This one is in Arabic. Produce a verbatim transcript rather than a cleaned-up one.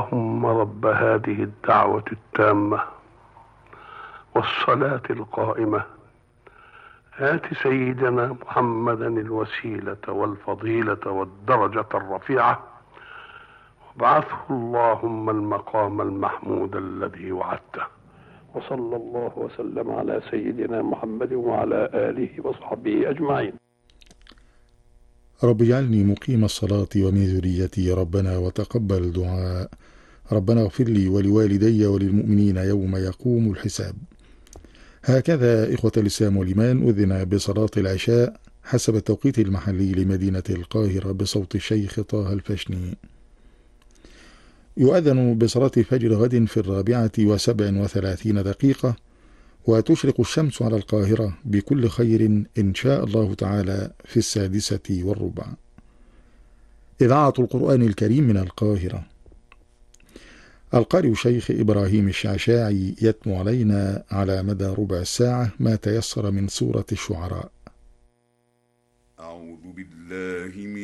اللهم رب هذه الدعوة التامة والصلاة القائمة آت سيدنا محمدا الوسيلة والفضيلة والدرجة الرفيعة وابعثه اللهم المقام المحمود الذي وعدته. وصلى الله وسلم على سيدنا محمد وعلى آله وصحبه أجمعين. رب اجعلني مقيم الصلاة ومن ذريتي ربنا وتقبل دعاء. ربنا اغفر لي ولوالدي وللمؤمنين يوم يقوم الحساب. هكذا إخوة الإسلام والإيمان أذن بصلاة العشاء حسب التوقيت المحلي لمدينة القاهرة بصوت الشيخ طه الفشني. يؤذن بصلاة الفجر غد في الرابعة وسبع وثلاثين دقيقة، وتشرق الشمس على القاهرة بكل خير إن شاء الله تعالى في السادسة والربع. إذاعة القرآن الكريم من القاهرة. القارئ شيخ إبراهيم الشعشاعي يتلو علينا على مدى ربع ساعة ما تيسر من سورة الشعراء. أعوذ بالله من